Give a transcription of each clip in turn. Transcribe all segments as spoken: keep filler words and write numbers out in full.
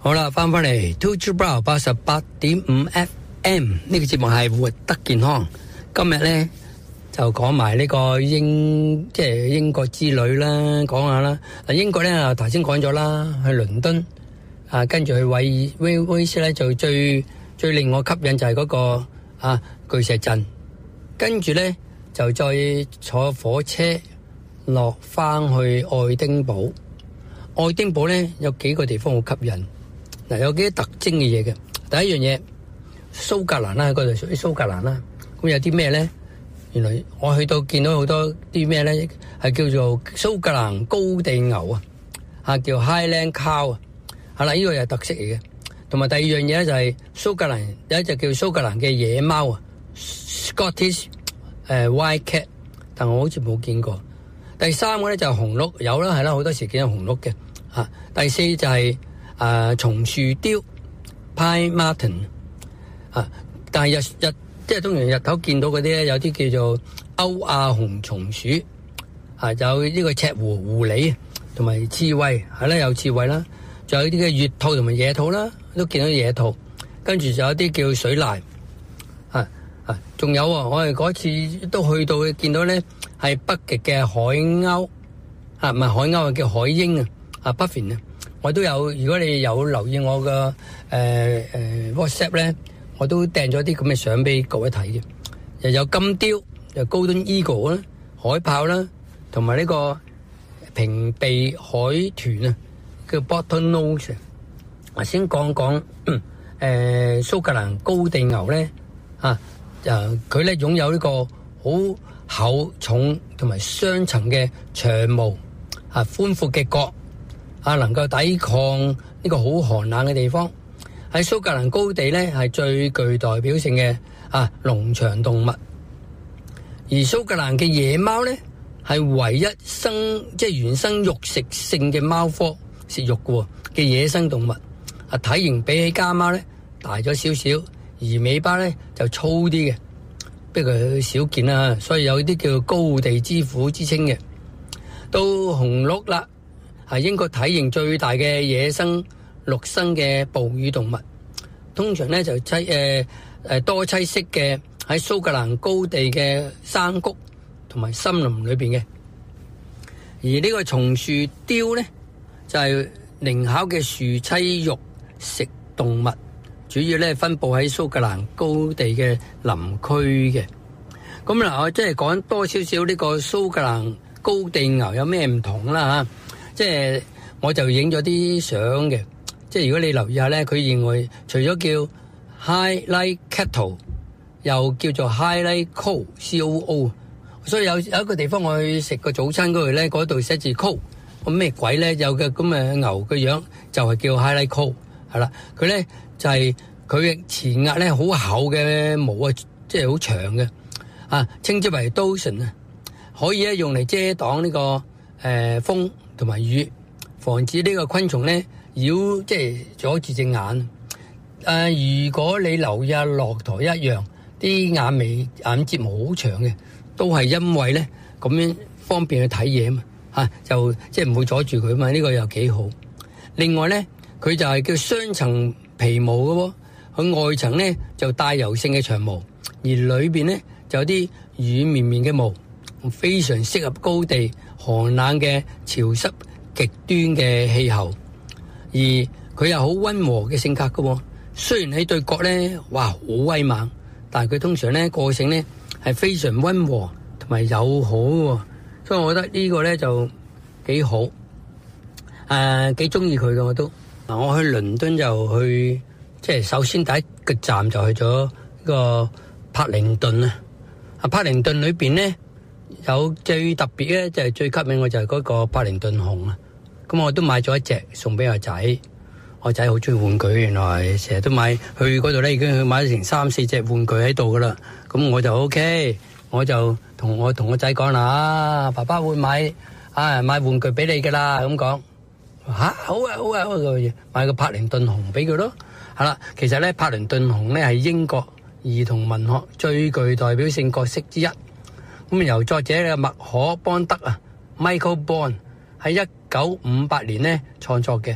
好啦，翻返嚟 Two Two Brow 八十八點五 F M 呢個節目係活得健康。今日咧就講埋呢個英即係英國之旅啦，講下啦。嗱，英國咧頭先講咗啦，去倫敦啊，跟住去威威威斯咧就最最令我吸引就係嗰個啊巨石陣，跟住咧就再坐火車落翻去愛丁堡。愛丁堡咧有幾個地方好吸引，嗱，有幾特徵嘅嘢嘅。第一樣嘢，蘇格蘭啦，嗰度屬於蘇格蘭啦。咁有啲咩咧？原來我去到見到好多啲咩咧，係叫做蘇格蘭高地牛啊，啊叫 Highland Cow 啊，係啦，呢個又係特色嚟嘅。同埋第二樣嘢咧就係蘇格蘭有一隻叫蘇格蘭嘅野貓啊 ，Scottish 誒 Wild Cat， 但我好似冇見過。第三個咧就係紅鹿，有啦，係啦，好多時見到紅鹿嘅。啊，第四就係誒松樹雕 Pine Marten 啊，但係日日即係通常日頭見到嗰啲咧，有啲叫做歐亞紅松鼠啊，有呢個赤狐狐狸同埋刺蝟，係啦，有刺蝟啦，仲有啲嘅月兔同埋野兔啦，都見到野兔，跟住就有啲叫水獺啊啊，仲有啊，我哋嗰次都去到見到咧係北極嘅海鷗啊，唔係海鷗啊，叫海鷹啊。啊 Puffin 啊，我都有。如果你有留意我嘅誒誒 WhatsApp 咧，我都訂咗啲咁嘅相俾各位睇嘅。又有金雕，又 Golden Eagle 啦，海豹啦，同埋呢個平鼻海豚啊，叫 Bottlenose。我先講講誒蘇格蘭高地牛咧啊，就佢咧擁有呢個好厚重同埋雙層嘅長毛啊，寬闊嘅角。啊，能夠抵抗呢個好寒冷嘅地方，喺蘇格蘭高地咧係最具代表性嘅啊農場動物。而蘇格蘭嘅野貓咧係唯一生即係原生肉食性嘅貓科食肉嘅嘅野生動物。啊，體型比起家貓咧大咗少少，而尾巴咧就粗啲嘅，不過佢少見啦，所以有啲叫高地之虎之稱嘅。到紅鹿啦。係英國體型最大嘅野生陸生嘅哺乳動物，通常咧就棲誒誒多棲息嘅喺蘇格蘭高地嘅山谷同埋森林裏邊嘅。而呢個松樹雕咧就係靈巧嘅樹棲肉食動物，主要咧分布喺蘇格蘭高地嘅林區嘅。咁嗱，我即係講多少少呢個蘇格蘭高地牛有咩唔同啦嚇。即係我就影咗啲相嘅，即係如果你留意下咧，佢認為除咗叫 Highland Cattle， 又叫做 Highland Cow，C O O， 所以有有一個地方我去食個早餐嗰度咧，嗰度寫住 Cow， 咁咩鬼咧？有嘅咁嘅牛嘅樣就係叫 Highland Cow， 係啦，佢咧就係佢嘅前額咧好厚嘅毛啊，即係好長嘅啊，稱之為 Dorsum啊，可以咧用嚟遮擋呢、這個誒、呃、風。同埋雨，防止呢個昆蟲咧擾，即係阻住隻眼。誒、呃，如果你留意下駱駝一樣，啲眼尾眼睫毛好長嘅，都係因為咧咁樣方便去睇嘢嘛，嚇、啊、就即係唔會阻住佢嘛。呢、這個又幾好。另外咧，佢就係叫雙層皮毛嘅喎，佢外層咧就帶油性嘅長毛，而裏邊咧就有啲軟綿綿嘅毛，非常適合高地寒冷嘅潮濕極端嘅氣候，而佢又好溫和嘅性格嘅。雖然喺對角咧，哇好威猛，但係佢通常咧個性咧係非常溫和同埋友好，所以我覺得呢個咧就幾好，誒幾中意佢嘅我都。嗱，我去倫敦就去，即係首先第一個站就去咗呢個柏靈頓啊。啊，柏靈頓裏邊咧。有最特別咧，就係最吸引我就係嗰個柏靈頓熊啊！咁我都買咗一隻送俾我仔，我仔好中意玩具，原來成日都買去嗰度咧，已經去買咗成三四隻玩具喺度噶啦。咁我就 OK，我就同我同我仔講啦，爸爸會買啊買玩具俾你噶啦，咁講吓好啊好啊，買個柏靈頓熊俾佢咯。係啦，其實咧柏靈頓熊咧係英國兒童文學最具代表性角色之一。咁由作者嘅麥可邦德啊 ，Michael Bond 喺一九五八年咧創作嘅。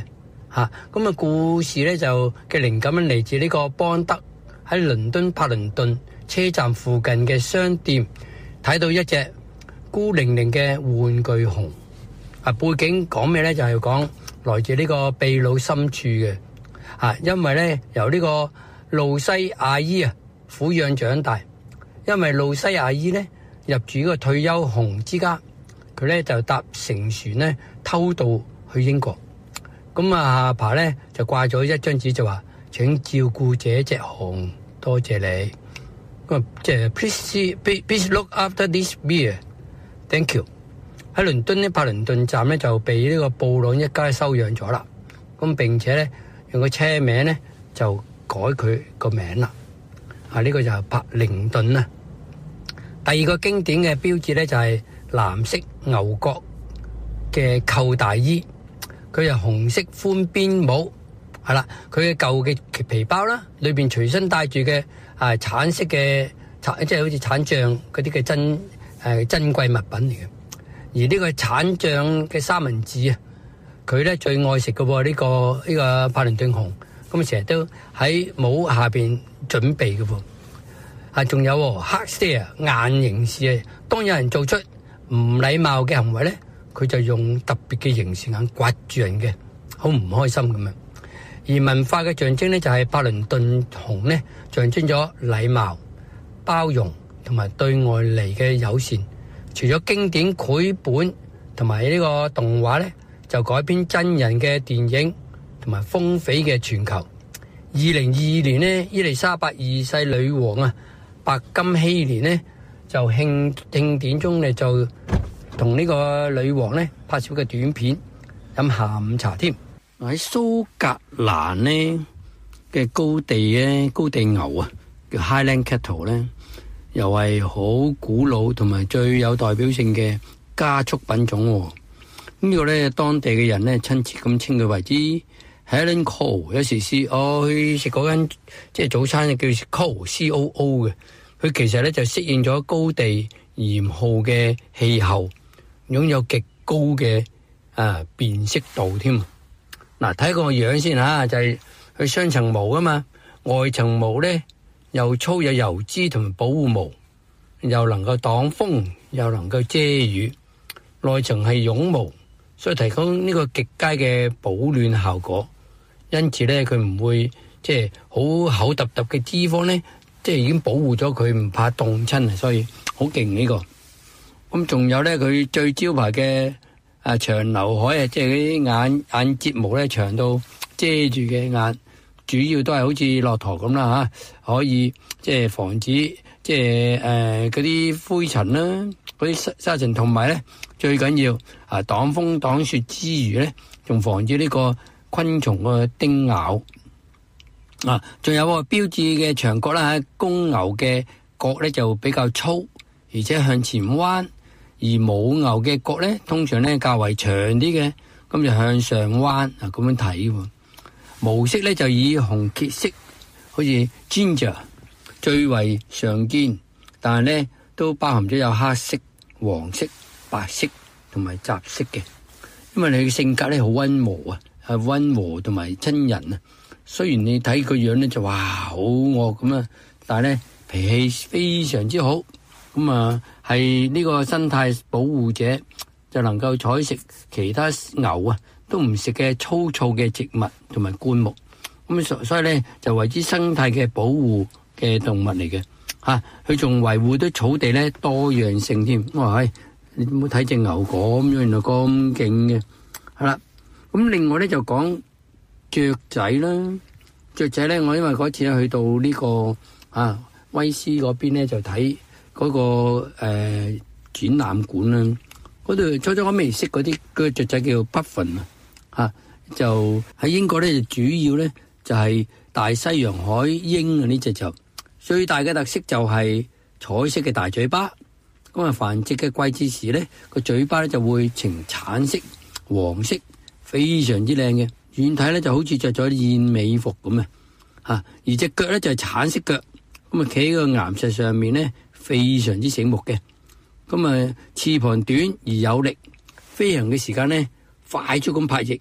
嚇。咁啊，故事咧就嘅靈感嚟自呢個邦德喺倫敦柏靈頓車站附近嘅商店睇到一隻孤零零嘅玩具熊。啊，背景講咩咧？就係講來自呢個秘魯深處嘅啊，因為咧由呢個露西亞伊啊撫養長大，因為露西亞伊咧入住呢個退休熊之家，佢咧就搭乘船咧偷渡去英國。咁啊，阿爸咧就掛咗一張紙就話：請照顧這隻熊，多謝你。咁啊，即係 please please look after this bear，thank you。喺倫敦呢，柏靈頓站咧就被呢個布朗一家收養咗啦。咁並且咧用個車名咧就改佢個名啦。啊，呢個就係柏靈頓啦。第二個經典嘅標誌咧就係藍色牛角嘅扣大衣，佢係紅色寬邊帽，係啦。佢嘅舊嘅皮包啦，裏邊隨身帶住嘅啊橙色嘅橙，即係好似橙醬嗰啲嘅珍誒珍貴物品嚟嘅。而呢個橙醬嘅三文治啊，佢咧最愛食嘅喎，呢個呢個柏靈頓熊，咁啊成日都喺帽下邊準備嘅喎。啊，仲有黑 stare 硬刑事啊，當有人做出唔禮貌嘅行為咧，佢就用特別嘅刑事眼刮住人嘅，好唔開心咁樣。而文化嘅象徵咧，就係柏靈頓熊咧，象徵咗禮貌、包容同埋對外嚟嘅友善。除咗經典繪本同埋呢個動畫咧，就改編真人嘅電影同埋瘋匪嘅全球。二零二二年呢，伊麗莎白二世女王啊，白金禧年呢，就慶慶典中咧就同呢個女王咧拍攝嘅短片，飲下午茶添。喺蘇格蘭呢嘅高地咧，高地牛啊，叫 Highland Cattle 咧。又係好古老同埋最有代表性嘅家畜品種喎。呢個咧，當地嘅人咧親切咁稱佢為之 Highland Cow。有時試我去食嗰間即係早餐叫 Cow C O O 嘅，佢其實咧就適應咗高地嚴酷嘅氣候，擁有極高嘅啊辨識度添。嗱，睇個樣先吓，就係佢雙層毛啊嘛，外層毛咧又粗有油脂同埋保護毛，又能夠擋風，又能夠遮雨。內層係絨毛，所以提供呢個極佳嘅保暖效果。因此咧，佢唔會即係好厚揼揼嘅脂肪咧，即係已經保護咗佢，唔怕凍親啊！所以好勁呢個。咁仲有咧，佢最招牌嘅啊長劉海啊，即係嗰啲眼眼睫毛咧長到遮住嘅眼。主要都係好似駱駝咁啦嚇，可以即係防止即係誒嗰啲灰塵啦，嗰啲沙沙塵，同埋咧最緊要啊擋風擋雪之餘咧，仲防止呢個昆蟲嘅叮咬啊。仲有個標誌嘅長角啦嚇，公牛嘅角咧就比較粗，而且向前彎，而母牛嘅角咧通常咧較為長啲嘅，咁就向上彎啊，咁樣睇喎。毛色咧就以紅褐色，好似 ginger 最為常見，但係咧都包含咗有黑色、黃色、白色同埋雜色嘅。因為你嘅性格咧好溫和啊，係溫和同埋親人啊。雖然你睇個樣咧就哇好惡咁啊，但係咧脾氣非常之好。咁啊係呢個生態保護者，就能夠採食其他牛啊都唔食嘅粗糙嘅植物同埋灌木，咁所所以咧就為之生態嘅保護嘅動物嚟嘅嚇，佢仲維護啲草地咧多樣性添。哇係，你唔好睇隻牛咁樣，原來咁勁嘅，係啦。咁另外咧就講雀仔啦，雀仔咧我因為嗰次咧去到呢個啊威斯嗰邊咧就睇嗰個誒展覽館啦，嗰度初初我未識嗰啲嗰個雀仔叫 Puffin 啊。啊，就喺英國咧，就主要咧就係大西洋海鷹啊，呢隻就最大嘅特色就係彩色嘅大嘴巴。咁啊，繁殖嘅季節時咧，個嘴巴咧就會呈橙色、黃色，非常之靚嘅。遠睇咧就好似着咗燕尾服咁啊！吓，而隻腳咧就係橙色腳，咁啊企喺個岩石上面咧，非常之醒目嘅。咁啊，翅膀短而有力，飛行嘅時間咧快速咁拍翼，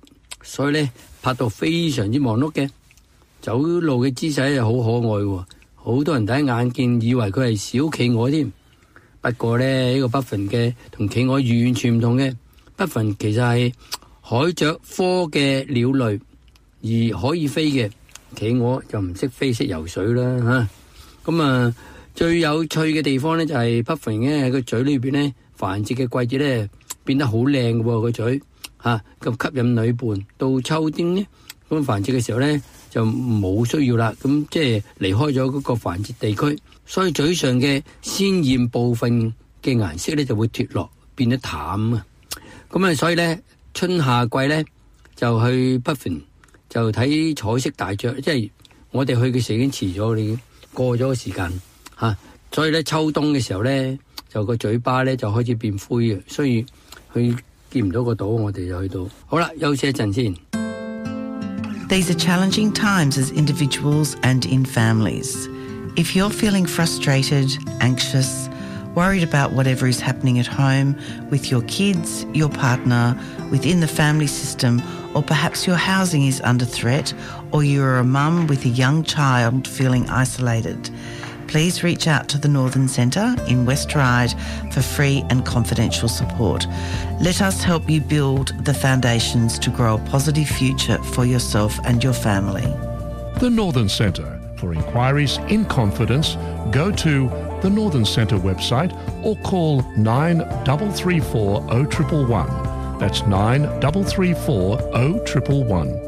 所以咧拍到非常之忙碌嘅，走路嘅姿勢又好可愛喎，好多人第一眼見以為佢係小企鵝添。不過咧呢個北墳嘅同企鵝完全唔同嘅，北墳其實係海雀科嘅鳥類，而可以飛嘅企鵝就唔識飛，識游水啦吓。咁啊，最有趣嘅地方咧就係北墳咧喺個嘴裏邊咧繁殖嘅季節咧變得好靚嘅個嘴吓，咁吸引女伴。到秋天咧咁繁殖嘅時候咧就冇需要啦，咁即係離開咗嗰個繁殖地區，所以嘴上嘅鮮豔部分嘅顏色咧就會脫落，變得淡啊。咁啊，所以咧春夏季咧就去北墳就睇彩色大雀，即係我哋去嘅時候已經遲咗，你過咗個時間吓、啊，所以咧秋冬嘅時候咧就個嘴巴咧就開始變灰嘅，所以去見唔到個島，我哋就去到。好啦，休息一陣先。 These are challenging times as individuals and in families. If you're feeling frustrated, anxious, worried about whatever is happening at home, with your kids, your partner, within the family system, or perhaps your housing is under threat, or you're a mum with a young child feeling isolated, please reach out to the Northern Centre in West Ryde for free and confidential support. Let us help you build the foundations to grow a positive future for yourself and your family. The Northern Centre. For inquiries in confidence, go to the Northern Centre website or call nine three three four oh one one one. That's nine three three four oh one one one.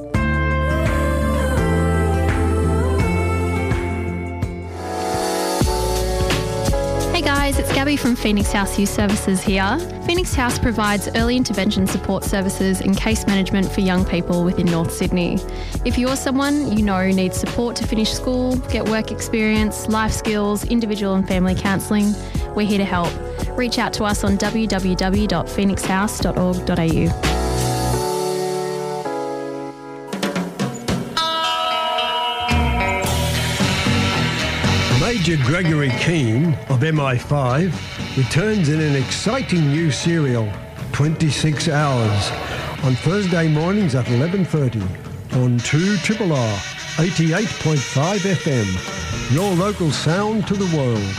Hey guys, it's Gabby from Phoenix House Youth Services here. Phoenix House provides early intervention support services and case management for young people within North Sydney. If you're someone you know needs support to finish school, get work experience, life skills, individual and family counselling, we're here to help. Reach out to us on w w w dot phoenix house dot org dot a u. Major Gregory Keane of M I five returns in an exciting new serial, twenty-six hours, on Thursday mornings at eleven thirty on two R R R eighty-eight point five F M, your local sound to the world.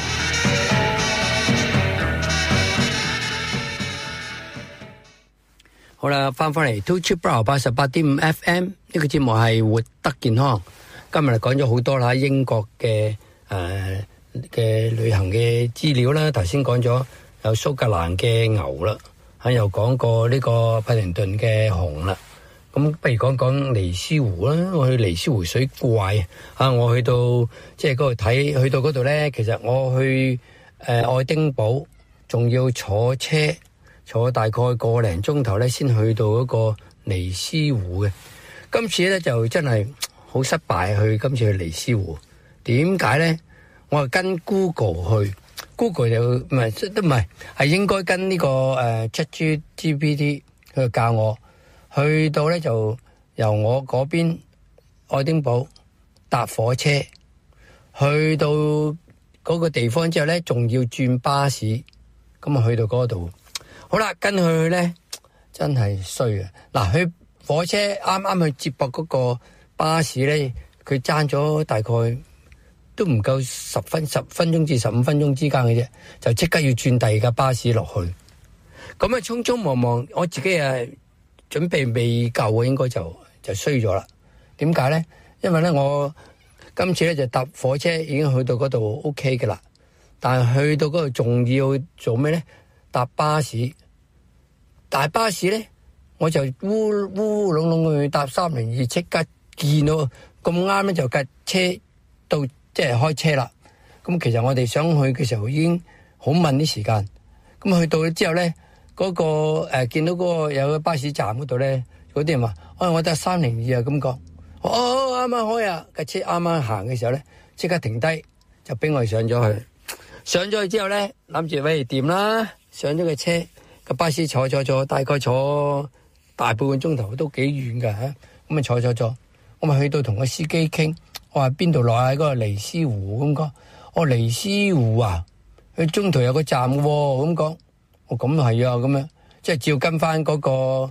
好啦，翻返嚟 two R R R 八十八點五 F M 呢個節目係活得健康。今日講咗好多啦，英國嘅誒嘅旅行嘅資料啦，頭先講咗有蘇格蘭嘅牛啦，嚇又講過呢個柏靈頓嘅熊啦。咁不如講講尼斯湖啦，我去尼斯湖水怪啊！我去到即係嗰度睇，去到嗰度咧，其實我去誒、呃、愛丁堡，仲要坐車坐大概個零鐘頭咧，先去到嗰個尼斯湖嘅。今次咧就真係好失敗，去今次去尼斯湖。點解咧？我係跟 Google 去 ，Google 就唔係都唔係，係應該跟呢、這個誒 ChatGPT 佢教我。去到咧就由我嗰邊愛丁堡搭火車，去到嗰個地方之後咧，仲要轉巴士，咁啊去到嗰度。好啦，跟佢去咧真係衰啊！嗱，去火車啱啱去接駁嗰個巴士咧，佢爭咗大概都唔夠十分十分鐘至十五分鐘之間嘅啫，就即刻要轉第二架巴士落去。咁啊，匆匆忙忙，我自己啊〜準備未夠啊，應該就就衰咗啦。點解咧？因為咧我今次咧就搭火車已經去到嗰度 OK 嘅啦，但係去到嗰度仲要做咩咧？搭巴士，大巴士咧我就烏烏窿窿去搭三零二，即刻見到咁啱咧就架車到即係開車啦。咁其實我哋想去嘅時候已經好問啲時間，咁去到之後咧。嗰、那個誒、呃、見到嗰個有個巴士站嗰度咧，嗰啲人話：哎，我得三零二啊咁講。哦，啱啱開啊！架車啱啱行嘅時候咧，即刻停低，就俾我哋上咗去。上咗去之後咧，諗住喂掂啦，上咗個車，個巴士坐坐坐，大概坐大半個鐘頭都幾遠㗎嚇。咁啊坐坐坐，我咪去到同個司機傾，我話邊度落喺嗰個尼斯湖咁講。哦，尼斯湖啊，佢中途有個站嘅喎咁講。哦，咁係啊，咁樣即係照跟翻嗰、那個誒、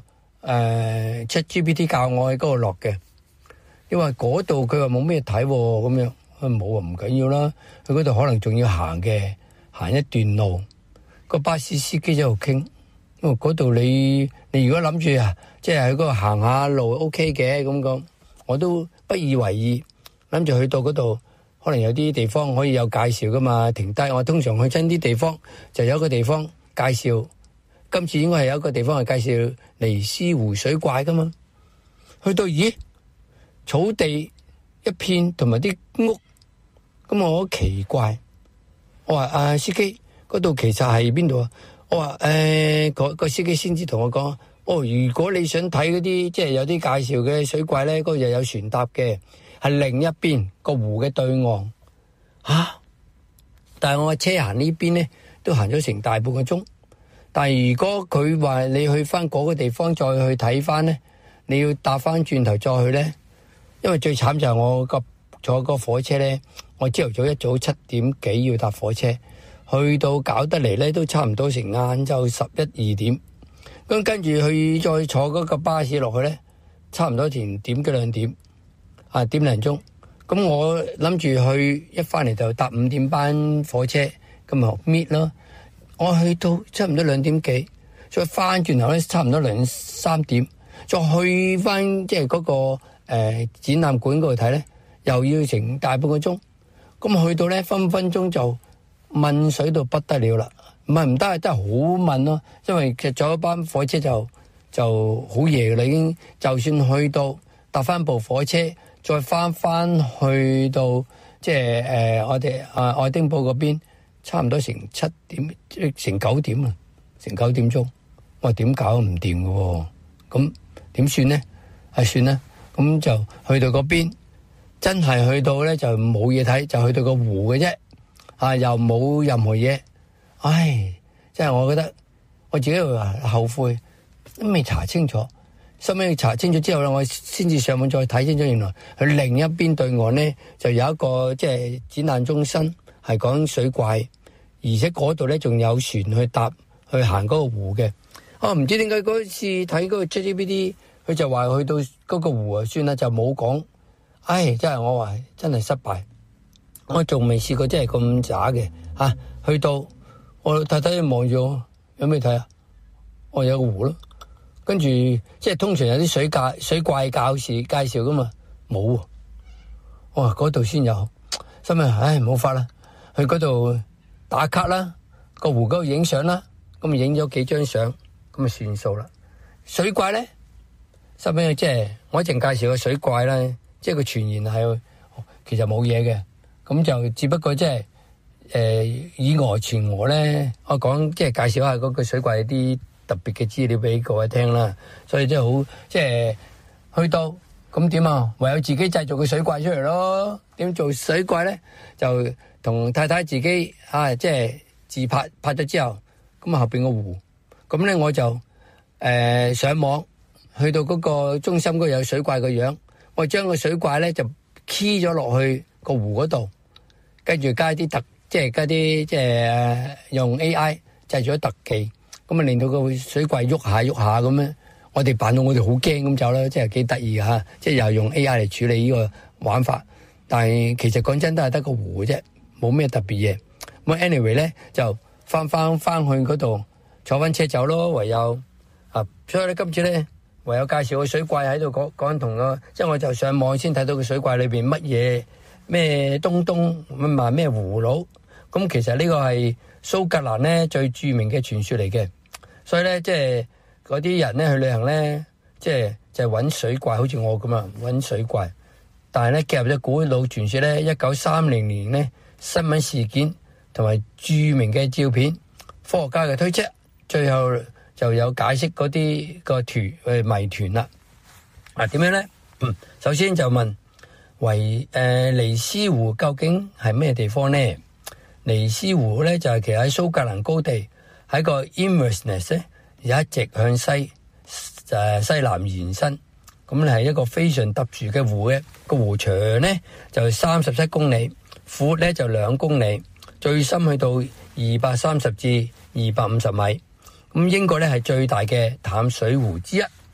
誒 ChatGPT 教我喺嗰度落嘅，因為嗰度佢話冇咩睇咁樣，冇啊唔緊要啦，去嗰度可能仲要行嘅，行一段路，個巴士司機喺度傾，因為嗰度你你如果諗住啊，即係喺嗰度行下路 OK 嘅咁講，我都不以為意，諗住去到嗰度。可能有啲地方可以有介紹噶嘛，停低。我通常去親啲地方就有一個地方介紹，今次應該係有一個地方係介紹尼斯湖水怪噶嘛。去到咦，草地一片同埋啲屋，咁我好奇怪。我話啊司機，嗰度其實係邊度啊？我話誒，個、呃、個司機先至同我講，哦，如果你想睇嗰啲即係有啲介紹嘅水怪咧，嗰度又有船搭嘅。係另一邊個湖嘅對岸，吓、啊！但係我嘅車行呢邊咧，都行咗成大半個鐘。但係如果佢話你去翻嗰個地方再去睇翻咧，你要搭翻轉頭再去咧，因為最慘就係我個坐個火車咧，我朝頭早一早七點幾要搭火車，去到搞得嚟咧都差唔多成晏晝十一二點，咁跟住去再坐嗰個巴士落去咧，差唔多前點幾兩點。啊點零鐘，咁我諗住去一翻嚟就搭五點班火車，咁咪搣咯。我去到差唔多兩點幾，再翻轉頭咧差唔多兩三點，再去翻即係嗰個誒、呃、展覽館嗰度睇咧，又要成大半個鐘。咁去到咧分分鐘就悶水到不得了啦，唔係唔得係真係好悶咯，因為其實坐一班火車就就好夜噶啦，已經就算去到搭翻部火車。再翻翻去到即係誒、呃、我哋啊愛丁堡嗰邊，差唔多成七點，成九點啊，成九點鐘。我話點搞都唔掂嘅喎，咁點算咧？係算啦，咁就去到嗰邊，真係去到咧就冇嘢睇，就去到個湖嘅啫，啊又冇任何嘢，唉，真係我覺得我自己會話後悔，都未查清楚。收尾查清楚之後咧，我先至上網再睇清楚，原來佢另一邊對岸咧就有一個即係展覽中心，係講水怪，而且嗰度咧仲有船去搭去行嗰個湖嘅。啊，唔知點解嗰次睇嗰個 ChatGPT，佢就話去到嗰個湖啊，算啦，就冇講。唉，真係我話真係失敗，我仲未試過真係咁渣嘅嚇。去到我太太望住我，有咩睇啊？我有個湖咯。跟住即係通常有啲水怪水怪教士介紹噶嘛，冇喎。哇，嗰度先有，心諗唉冇法啦，去嗰度打卡啦，個湖嗰度影相啦，咁啊影咗幾張相，咁啊算數啦。水怪咧，心諗即係我一陣介紹個水怪咧，即係佢傳言係其實冇嘢嘅，咁就只不過即係誒以訛傳訛咧，我講即係介紹下嗰個水怪啲特別嘅資料俾各位聽啦，所以真係好即係去到咁點啊？唯有自己製造個水怪出嚟咯。點做水怪咧？就同太太自己啊，即係自拍拍咗之後，咁啊後邊個湖，咁咧我就誒、呃、上網去到嗰個中心嗰度有水怪個樣，我將個水怪咧就 key 咗落去個湖嗰度，跟住加啲特即係加啲即係用 A I 製咗特技。咁啊，令到個水怪喐下喐下咁樣，我哋扮到我哋好驚咁走啦，即係幾得意吓，即係又用 A I 嚟處理呢個玩法。但係其實講真都係得個湖嘅啫，冇咩特別嘢。咁 anyway 咧就翻翻翻去嗰度坐翻車走咯，唯有啊，所以咧今次咧唯有介紹個水怪喺度講講同個，即係我就上網先睇到個水怪裏邊乜嘢咩東東咁啊咩葫蘆，咁其實呢個係蘇格蘭咧最著名嘅傳說嚟嘅。所以咧，即係嗰啲人咧去旅行咧，即係就係揾水怪，好似我咁啊，揾水怪。但係咧，夾入咗古老傳說咧，一九三零年咧新聞事件同埋著名嘅照片，科學家嘅推測，最後就有解釋嗰啲個團誒謎團啦。啊，點樣咧？嗯，首先就問維誒尼斯湖究竟係咩地方咧？尼斯湖咧就係其實喺蘇格蘭高地。喺個 Inverness 咧，有一直向西誒西南延伸，咁咧係一個非常特殊嘅湖嘅，個湖長咧就三十七公里，闊咧就兩公里，最深去到二百三十至二百五十米。咁英國咧係最大嘅淡水湖之一。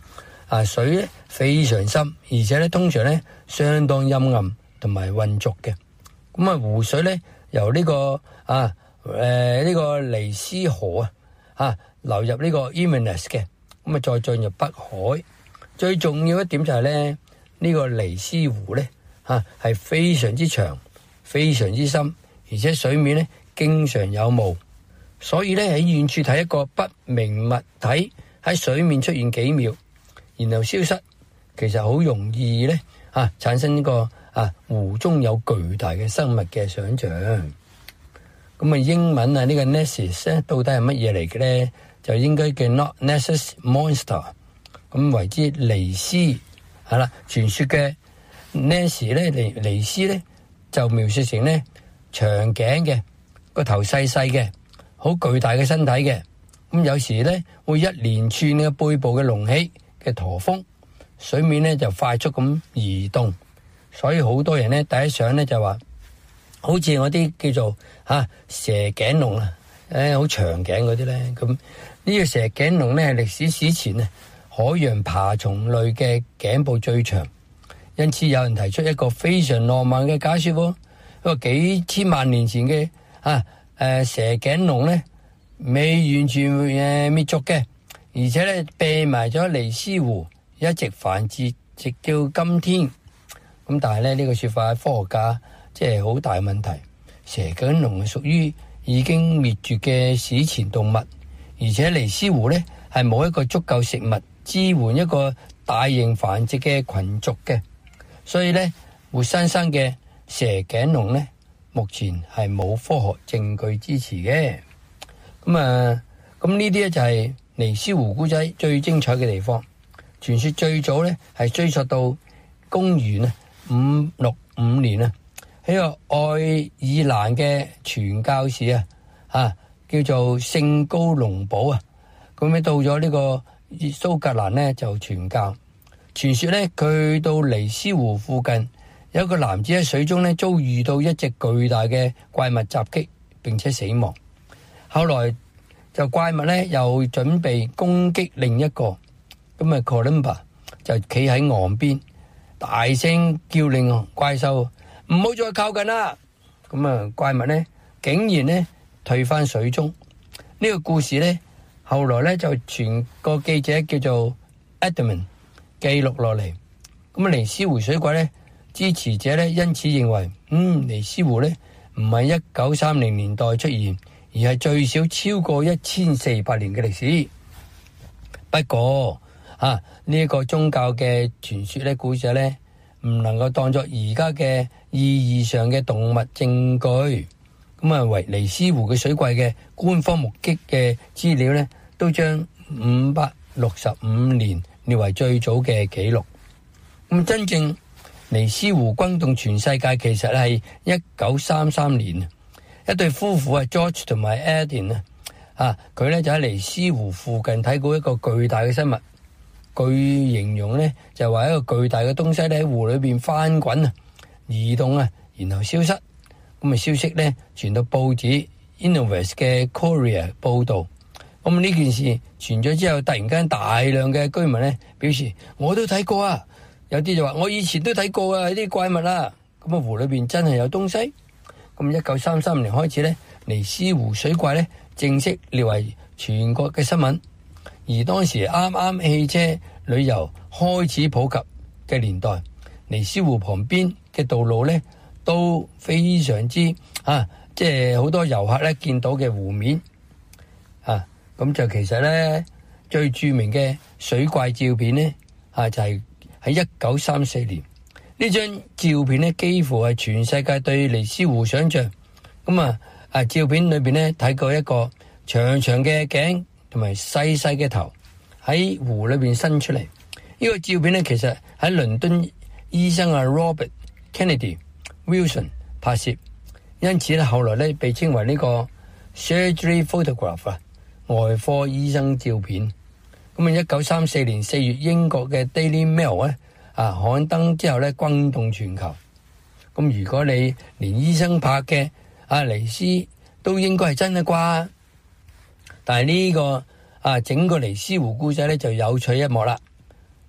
啊水咧非常深，而且咧通常咧相當陰暗同埋渾濁嘅。咁啊湖水咧由呢、這個啊誒呢、呃這個尼斯河啊啊流入呢個 Inverness 嘅，咁啊再進入北海。最重要一點就係咧呢、這個尼斯湖咧吓係非常之長、非常之深，而且水面咧經常有霧，所以咧喺遠處睇一個不明物體喺水面出現幾秒，然後消失，其實好容易咧啊產生呢個啊湖中有巨大嘅生物嘅想像。咁啊英文啊呢個 Nessie 咧到底係乜嘢嚟嘅咧？就應該叫 Loch Ness Monster。咁為之尼斯係啦，傳說嘅 Nessie 咧尼尼斯咧就描述成咧長頸嘅，個頭細細嘅，好巨大嘅身體嘅。咁有時咧會一連串嘅背部嘅隆起嘅駝峰，水面咧就快速咁移動，所以好多人咧第一想咧就話，好似我啲叫做吓、啊、蛇頸龍啊，誒好長頸嗰啲咧。咁呢個蛇頸龍咧係歷史史前啊海洋爬蟲類嘅頸部最長，因此有人提出一個非常浪漫嘅假說，一個幾千萬年前嘅啊誒蛇頸龍咧未完全誒滅族嘅，而且咧避埋咗尼斯湖，一直繁殖直到今天。咁但係咧呢個說法科學家即係好大問題。蛇頸龍係屬於已經滅絕嘅史前動物，而且尼斯湖咧係冇一個足夠食物支援一個大型繁殖嘅群族嘅，所以咧活生生嘅蛇頸龍咧目前係冇科學證據支持嘅。咁啊，咁呢啲咧就係尼斯湖古仔最精彩嘅地方。傳說最早咧係追溯到公元啊五六五年啊，喺個愛爾蘭嘅傳教士啊啊叫做聖高龍堡啊，咁咧到咗呢個蘇格蘭咧就傳教。傳說咧佢到尼斯湖附近，有一個男子喺水中咧遭遇到一隻巨大嘅怪物襲擊，並且死亡。後來就怪物咧又準備攻擊另一個，咁啊 Columba 就企喺岸邊，大聲叫令怪獸唔好再靠近啦。咁啊怪物咧竟然咧退翻水中。呢個故事咧後來咧就傳個記者叫做 Edmund 記錄落嚟。咁啊尼斯湖水怪咧支持者咧因此認為，嗯尼斯湖咧唔係一九三零年代出現，而係最少超過一千四百年嘅歷史。不過啊呢一個宗教嘅傳說咧故事咧唔能夠當作而家嘅意義上嘅動物證據。咁啊為尼斯湖嘅水怪嘅官方目擊嘅資料咧都將五百六十五年列為最早嘅記錄。咁真正尼斯湖轟動全世界其實係一九三三年，一對夫婦啊 George 同埋 Edin 啊，啊佢咧就喺尼斯湖附近睇過一個巨大嘅生物，據形容咧就話一個巨大嘅東西咧喺湖裏邊翻滾啊、移動啊，然後消失。咁啊消息咧傳到報紙 Inverness 嘅 Courier 報道。咁呢件事傳咗之後，突然間大量嘅居民咧表示我都睇過啊，有啲就話我以前都睇過啊，啲怪物啊。咁啊湖裏邊真係有東西。咁一九三三年開始咧，尼斯湖水怪咧正式列為全國嘅新聞。而當時啱啱汽車旅遊開始普及嘅年代，尼斯湖旁邊嘅道路咧都非常之啊，即係好多遊客咧見到嘅湖面啊。咁就其實咧最著名嘅水怪照片咧啊，就係喺一九三四年。呢張照片咧幾乎係全世界對尼斯湖想象。咁啊啊照片裏邊咧睇過一個長長嘅頸同埋細細嘅頭喺湖裏邊伸出嚟。呢個照片咧其實喺倫敦醫生啊 Robert Kennedy Wilson 拍攝，因此咧後來咧被稱為呢個 surgery photograph 啊，外科醫生照片。咁啊一九三四年四月英國嘅 Daily Mail 咧啊刊登之後咧轟動全球。咁如果你連醫生拍嘅啊尼斯都應該係真嘅啩？但係呢個啊整個尼斯湖故仔咧就有趣一幕啦。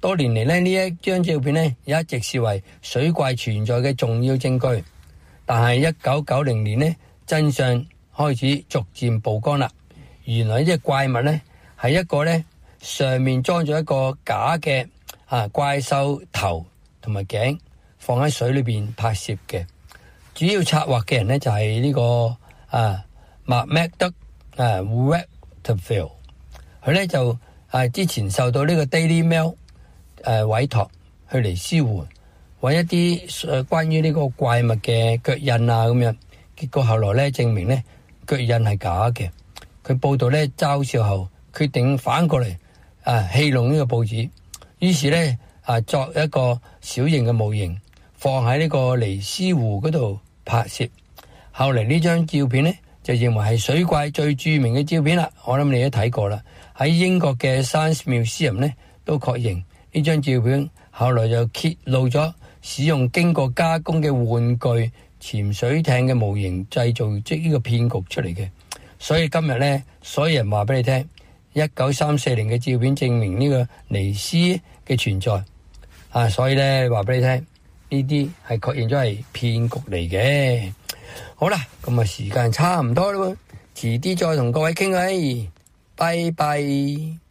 多年嚟咧，呢一張照片咧一直視為水怪存在嘅重要證據。但係一九九零年呢，真相開始逐漸曝光啦。原來呢隻怪物咧係一個咧上面裝咗一個假嘅啊怪獸頭同埋頸，放喺水裏邊拍攝嘅。主要策劃嘅人咧就係呢個啊麥麥德啊 Wetterfield， 佢咧就啊之前受到呢個 Daily Mail 誒委託去尼斯湖揾一啲誒關於呢個怪物嘅腳印啊咁樣，結果後來咧證明咧腳印係假嘅。佢報道咧嘲笑後，決定反過嚟啊戲弄呢個報紙，於是咧啊作一個小型嘅模型放喺呢個尼斯湖嗰度拍攝。後嚟呢張照片咧就認為係水怪最著名嘅照片啦。我諗你都睇過啦，喺英國嘅 Science Museum 咧都確認呢張照片，後來就揭露咗使用經過加工嘅玩具潛水艇嘅模型製造即呢個騙局出嚟嘅。所以今日咧，所有人話俾你聽，一九三四年嘅照片證明呢個尼斯嘅存在啊！所以咧話俾你聽，呢啲係確認咗係騙局嚟嘅。好啦，咁啊時間差唔多啦，遲啲再同各位傾偈，拜拜。